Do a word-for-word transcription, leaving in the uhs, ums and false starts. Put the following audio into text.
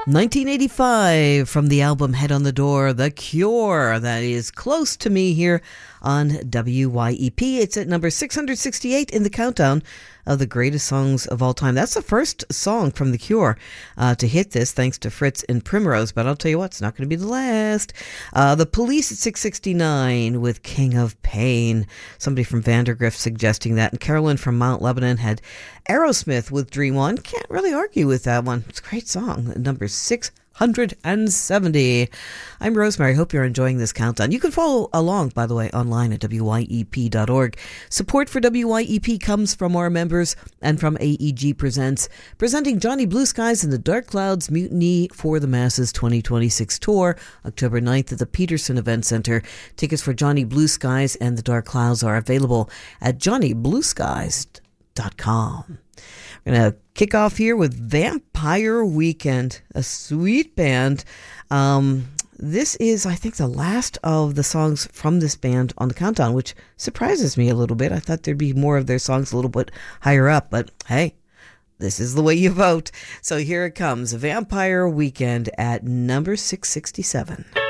nineteen eighty-five from the album Head on the Door, The Cure. That is Close to Me here on W Y E P. It's at number six hundred sixty-eight in the countdown of the greatest songs of all time. That's the first song from The Cure uh, to hit this, thanks to Fritz and Primrose. But I'll tell you what, it's not going to be the last. Uh, the Police at six sixty-nine with King of Pain. Somebody from Vandergrift suggesting that. And Carolyn from Mount Lebanon had Aerosmith with Dream On. Can't really argue with that one. It's a great song. Number six hundred seventy. I'm Rosemary. Hope you're enjoying this countdown. You can follow along, by the way, online at W Y E P dot org. Support for W Y E P comes from our members and from A E G Presents, presenting Johnny Blue Skies and the Dark Clouds Mutiny for the Masses twenty twenty-six tour, October ninth at the Peterson Event Center. Tickets for Johnny Blue Skies and the Dark Clouds are available at johnny blue skies dot com. We're going to kick off here with Vampire Weekend, a sweet band. Um, this is, I think, the last of the songs from this band on the countdown, which surprises me a little bit. I thought there'd be more of their songs a little bit higher up, but hey, this is the way you vote. So here it comes, Vampire Weekend at number six sixty-seven.